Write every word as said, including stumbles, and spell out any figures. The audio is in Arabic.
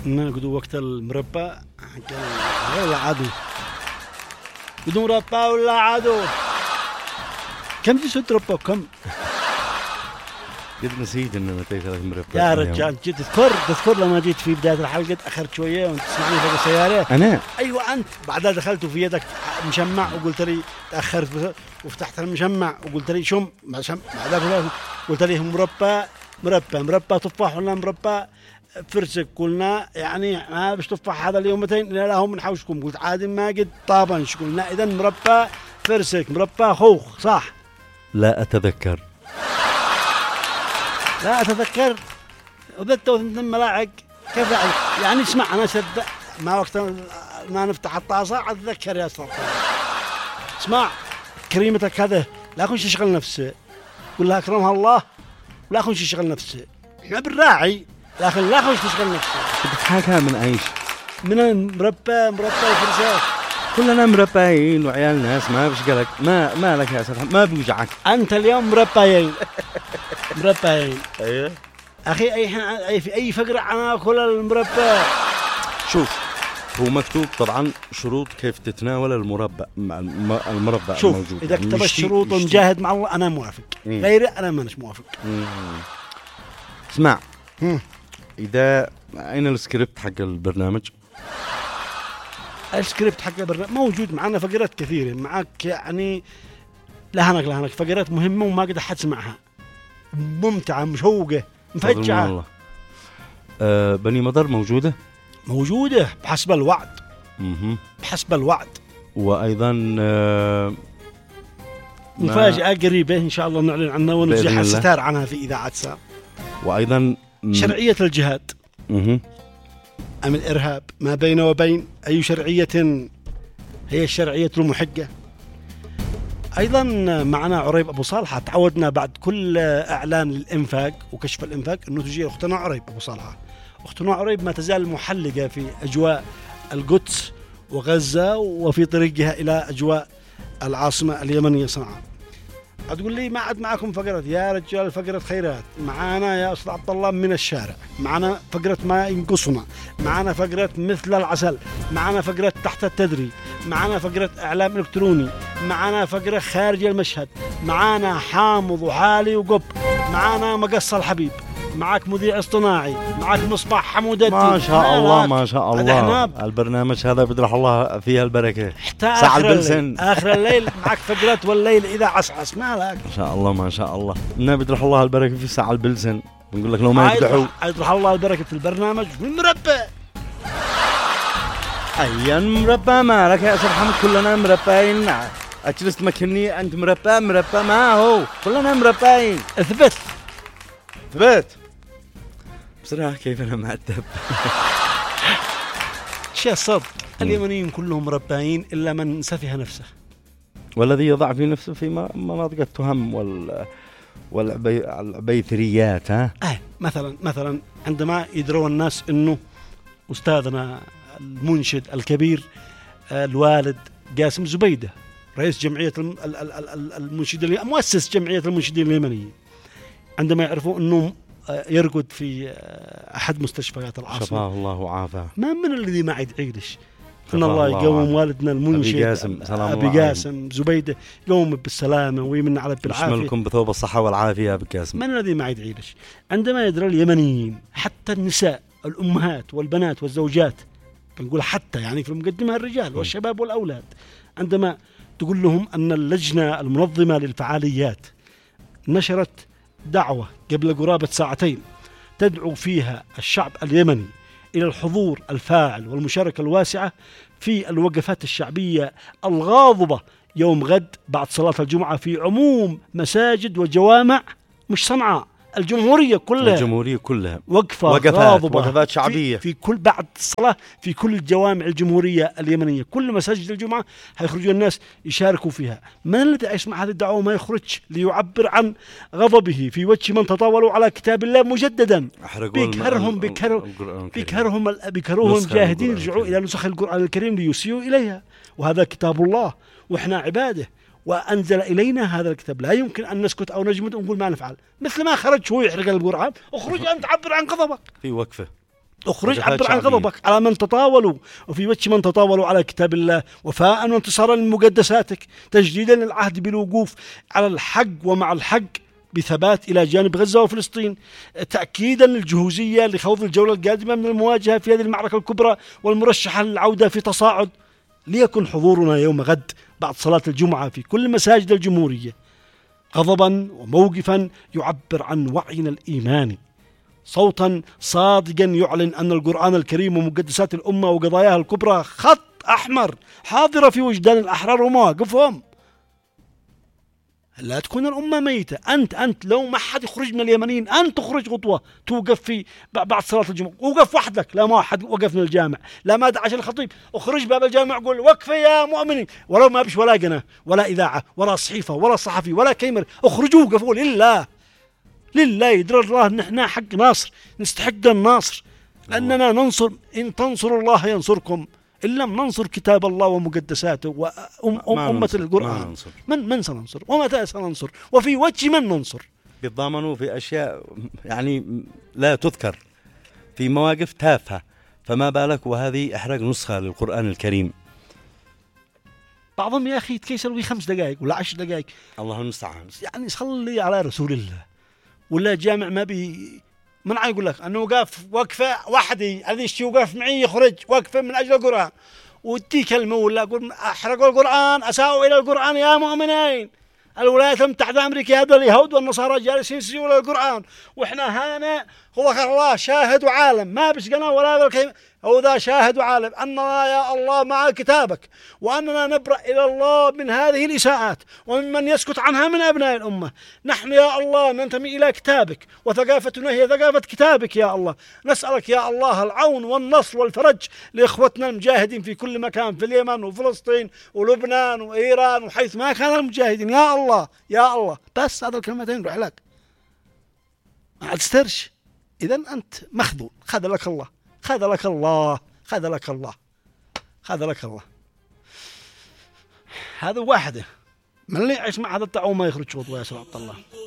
إنه قدو وقت المربى ولا عادو قدو مربى ولا عادو كم جلسوا تربى كم قد نسيت إنه متى ثلاث مربى يا رجال جيت تذكر تذكر لما جيت في بداية الحلقة تأخرت شوية وأنت تسمعني فوق السيارة. أنا أيوة أنت بعدها دخلت في يدك مشمع وقلت لي تأخرت وفتحت المشمع وقلت لي شم بعدها قلت لي مربى مربى مربى تفاح ولا مربى فرسك. قلنا يعني ما بش تفاح هذا اليومتين لا لا هم نحوشكم. قلت عادي ما قد طابنش. قلنا إذا مربى فرسك مربى خوخ صح. لا أتذكر لا أتذكر وذت وثنتم ملاعق كيف يعني. اسمع أنا سد ما وقت ما نفتح الطاسة أتذكر يا سلطان. اسمع كريمتك هذا لا كنش تشغل نفسه قل لها أكرمها الله ولا كنش تشغل نفسه. إحنا بالراعي لكن لا كنش تشغل نفسه. بتحاكى من أيش؟ من مربى مربى وفرسات كلنا مرباين وعيال ناس ما بش قلق. ما ما لك يا سلطان ما بيوجعك أنت اليوم مرباين مرباين. أيه أخي أي في أي فقرة أنا كل المربى. شوف هو مكتوب طبعا شروط كيف تتناول المربى المربى شوف الموجود. إذا كتب الشروط ومجاهد مع الله أنا موافق. غيره أنا ما مش موافق. مم. اسمع مم. إذا أين السكريبت حق البرنامج؟ السكريبت حق البرنامج موجود معنا فقرات كثيرة معك يعني لهنك لهنك فقرات مهمة وما قد أحد سمعها ممتعة مشوقة مفجعة. أه بني مضر موجودة؟ موجودة بحسب الوعد. مه. بحسب الوعد. وأيضا أه مفاجأة قريبة إن شاء الله نعلن عنها ونزيح الستار عنها في إذاعة سام. وأيضا شرعية الجهاد مه. أم الإرهاب ما بين وبين أي شرعية هي الشرعية المحقة. أيضا معنا عريب أبو صالحة. تعودنا بعد كل إعلان الإنفاق وكشف الإنفاق أنه تجي أختنا عريب أبو صالحة. أختنا عريب ما تزال محلقة في أجواء القدس وغزة وفي طريقها إلى أجواء العاصمة اليمنية صنعاء. أتقول لي ما عاد معكم فقرة يا رجال فقرة خيرات معانا يا أستاذ عبد الله من الشارع. معنا فقرة ما ينقصنا. معنا فقرة مثل العسل. معنا فقرة تحت التدريب. معنا فقرة إعلام إلكتروني. معنا فقرة خارج المشهد. معنا حامض وحالي وقب. معنا مقص الحبيب. معك مذيع اصطناعي. معك مصباح حمودتي. ما شاء الله ما شاء الله البرنامج هذا بدرح الله فيها البركة. ساعة البلسن آخر الليل معك فقرة والليل إذا عسعس ما لك. ما شاء الله ما شاء الله إنه بدرح الله البركة في ساعة البلسن. بنقول لك لو ما يدحوا يدرح الله البركة في البرنامج والمربى. أي مربى ما لك يا أستاذ حمد كلنا مرباين. أجلس مكني أنت مربى مربى ما هو كلنا مرباين. اثبت اثبت بصراحة كيف أنا مؤدب. شيء صدق اليمنيين كلهم مرباين إلا من سفه نفسه والذي يضع في نفسه في مناطق التهم وال والعبيثريات. ها آه مثلا مثلا عندما يدرون الناس إنه أستاذنا المنشد الكبير الوالد قاسم زبيدة رئيس جمعية المنشدين مؤسس جمعية المنشدين اليمنيين عندما يعرفوا أنه يرقد في أحد مستشفيات العاصمة شفاه الله وعافاه ما من الذي ما عيد عيدش إن الله يقوم والدنا المنشد أبي قاسم, أبي قاسم زبيدة يقوم بالسلامة ويمن على بالعافية يشملكم بثوب الصحة والعافية يا أبي قاسم. من الذي ما عيد عيدش عندما يدرى اليمنيين حتى النساء الأمهات والبنات والزوجات بنقول حتى يعني في المقدمة الرجال والشباب والأولاد عندما تقول لهم أن اللجنة المنظمة للفعاليات نشرت دعوة قبل قرابة ساعتين تدعو فيها الشعب اليمني إلى الحضور الفاعل والمشاركة الواسعة في الوقفات الشعبية الغاضبة يوم غد بعد صلاة الجمعة في عموم مساجد وجوامع مش صنعاء الجمهورية كلها الجمهورية كلها وقفة وقفات غاضبة وقفات شعبية في, في كل بعد الصلاة في كل الجوامع الجمهورية اليمنية كل مساجد الجمعة هيخرجوا الناس يشاركوا فيها. من الذي يسمع هذه الدعوة ما يخرج ليعبر عن غضبه في وجه من تطاولوا على كتاب الله مجددا بيكرهم بيكرهم بيكرهم بيكرهم جاهدين يرجعوا إلى نسخ القرآن الكريم ليسيئوا إليها وهذا كتاب الله وإحنا عباده وأنزل إلينا هذا الكتاب لا يمكن أن نسكت أو نجمد ونقول ما نفعل مثل ما خرج هو يحرق القرآن اخرج أنت تعبر عن غضبك في وقفة اخرج عبر عن غضبك على من تطاولوا، وفي وجه من تطاولوا على كتاب الله، وفاء وانتصارا لمقدساتك، تجديدا للعهد بالوقوف على الحق ومع الحق بثبات إلى جانب غزة وفلسطين، تأكيدا للجهوزية لخوض الجولة القادمة من المواجهة في هذه المعركة الكبرى والمرشحة للعودة في تصاعد. ليكن حضورنا يوم غد بعد صلاة الجمعة في كل مساجد الجمهورية غضبا وموقفا يعبر عن وعينا الإيماني، صوتا صادقا يعلن أن القرآن الكريم ومقدسات الأمة وقضاياها الكبرى خط أحمر حاضرة في وجدان الأحرار ومواقفهم. لا تكون الأمة ميتة. أنت أنت لو ما حد يخرج من اليمنيين أنت تخرج خطوة توقف في بعد صلاة الجمعة، وقف وحدك، لا ما حد وقف من الجامع، لا ما دعش الخطيب، اخرج باب الجامع قول وقف يا مؤمنين، ولو ما بش ولا قناة ولا إذاعة ولا صحيفة ولا صحفي ولا كيمر، اخرجوا وقفوا لله لله. يدرى الله ان احنا حق ناصر، نستحق الناصر، لأننا ننصر. إن تنصروا الله ينصركم، إن لم ننصر كتاب الله ومقدساته وأمة القرآن من من سننصر ومتى سننصر وفي وجه من ننصر؟ بيتضامنوا في أشياء يعني لا تذكر، في مواقف تافهة، فما بالك وهذه إحراق نسخة للقرآن الكريم. بعضهم يا أخي يتكيسر في خمس دقائق ولا عشر دقائق، الله المستعان. يعني صلي على رسول الله. ولا جامع ما بي من عاي يقول لك أنه وقف وقفة وحدي، هذا الشيء وقف معي يخرج وقفة من أجل القرآن، ودي كلمة ولا أقول أحرقوا القرآن، أساءوا إلى القرآن يا مؤمنين. الولايات المتحدة الأمريكية هذا اليهود والنصارى جالسين يسيئوا إلى القرآن، وإحنا هنا هو الله شاهد وعالم، ما بسقنا ولا بالكلمة، هو ذا شاهد وعالم أننا يا الله مع كتابك، وأننا نبرأ إلى الله من هذه الإساءات وممن يسكت عنها من أبناء الأمة. نحن يا الله ننتمي إلى كتابك، وثقافتنا هي ثقافة كتابك يا الله. نسألك يا الله العون والنصر والفرج لإخوتنا المجاهدين في كل مكان، في اليمن وفلسطين ولبنان وإيران وحيث ما كان المجاهدين يا الله يا الله. بس هذا الكلمتين روح لك، ما تسترش. إذن أنت مخذول، خذ لك الله خذ لك الله خذ لك الله خذ لك الله. هذا واحدة من اللي يعيش مع هذا الطاعون ما يخرج خطوة يا سبحان الله.